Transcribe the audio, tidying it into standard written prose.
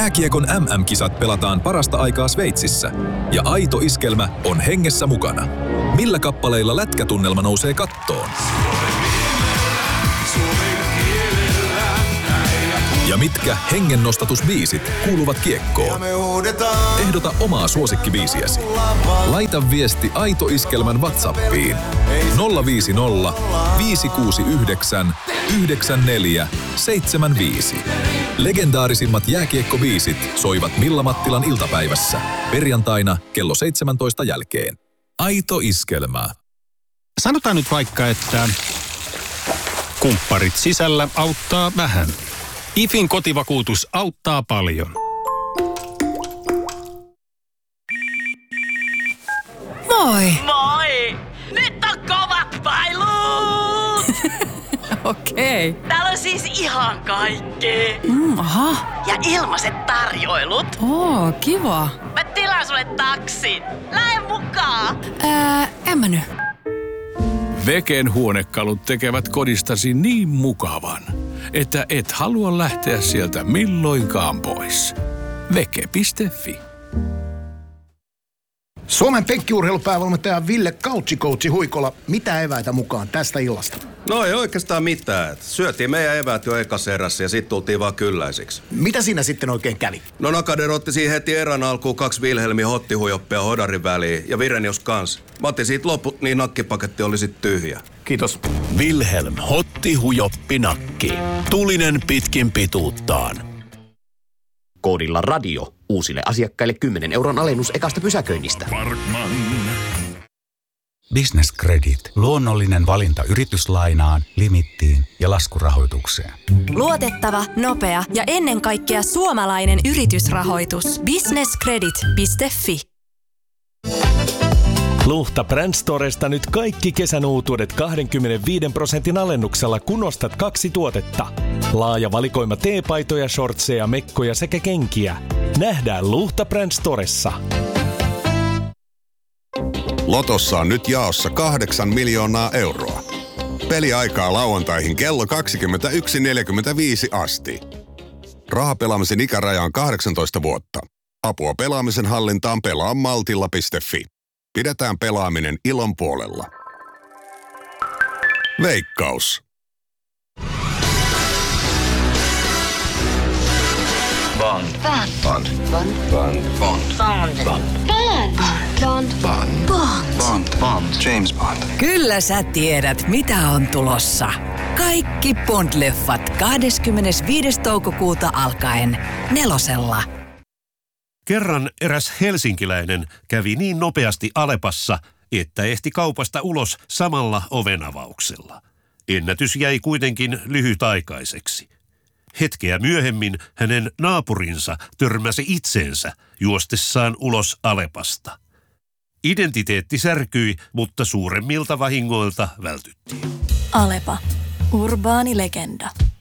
Jääkiekon MM-kisat pelataan parasta aikaa Sveitsissä ja aito iskelmä on hengessä mukana. Millä kappaleilla lätkätunnelma nousee kattoon? Ja mitkä hengennostatusbiisit kuuluvat kiekkoon? Ehdota omaa suosikkibiisiäsi. Laita viesti Aito Iskelmän WhatsAppiin 050 569 9475. Legendaarisimmat jääkiekkobiisit soivat Milla Mattilan iltapäivässä perjantaina kello 17 jälkeen. Aito Iskelmä. Sanotaan nyt vaikka, että kumpparit sisällä auttaa vähän. IFin kotivakuutus auttaa paljon. Moi! Moi! Nyt on kovat pailut! Okei. Okay. Täällä on siis ihan kaikkea. Aha. Ja ilmaiset tarjoilut. Oo, kiva. Mä tilaan sulle taksin. Lähde mukaan! En mä nyt. Veken huonekalut tekevät kodistasi niin mukavan, että et halua lähteä sieltä milloinkaan pois. Veke.fi. Suomen penkkiurheilupäävalmentaja Ville Couchikoutsi Huikola, mitä eväitä mukaan tästä illasta? No ei oikeastaan mitään. Syötiin meidän eväät jo ekas erässä ja sit tultiin vaan kylläisiksi. Mitä siinä sitten oikein kävi? No Nakader otti siihen heti erän alkuun 2 Wilhelmin hottihujoppia hodarin väliin ja Virenius kans. Mä otin siitä loput, niin nakkipaketti oli sit tyhjä. Kiitos. Wilhelm hottihujoppi-nakki. Tulinen pitkin pituuttaan. Koodilla radio. Uusille asiakkaille 10 euron alennus ekasta pysäköinnistä. Business Credit. Luonnollinen valinta yrityslainaan, limittiin ja laskurahoitukseen. Luotettava, nopea ja ennen kaikkea suomalainen yritysrahoitus. Businesscredit.fi. Luhta Brand Storesta nyt kaikki kesän uutuudet 25% alennuksella, kun ostat 2 tuotetta. Laaja valikoima teepaitoja, shortseja, mekkoja sekä kenkiä. Nähdään Luhta Brand Storessa. Lotossa on nyt jaossa 8 miljoonaa euroa. Peliaikaa lauantaihin kello 21.45 asti. Rahapelaamisen ikäraja on 18 vuotta. Apua pelaamisen hallintaan pelaa maltilla.fi. Pidetään pelaaminen ilon puolella. Veikkaus. Bond. Bond. Bond. Bond. Bond. Bond. Bond. Bond. Bond. Bond. James Bond. Kyllä sä tiedät, mitä on tulossa. Kaikki Bond-leffat 25. toukokuuta alkaen 4:lla. Kerran eräs helsinkiläinen kävi niin nopeasti Alepassa, että ehti kaupasta ulos samalla ovenavauksella. Ennätys jäi kuitenkin lyhytaikaiseksi. Hetkeä myöhemmin hänen naapurinsa törmäsi itseensä juostessaan ulos Alepasta. Identiteetti särkyi, mutta suuremmilta vahingoilta vältyttiin. Alepa. Urbaani legenda.